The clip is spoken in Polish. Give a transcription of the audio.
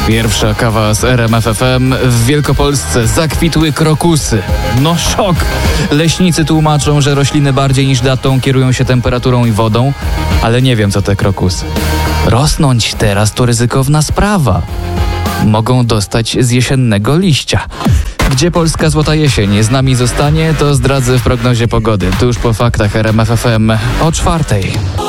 Pierwsza kawa z RMF FM. W Wielkopolsce zakwitły krokusy. No szok! Leśnicy tłumaczą, że rośliny bardziej niż datą kierują się temperaturą i wodą, ale nie wiem co te krokusy. Rosnąć teraz to ryzykowna sprawa. Mogą dostać z jesiennego liścia. Gdzie polska złota jesień z nami zostanie, to zdradzę w prognozie pogody. Tuż po faktach RMF FM o 4:00.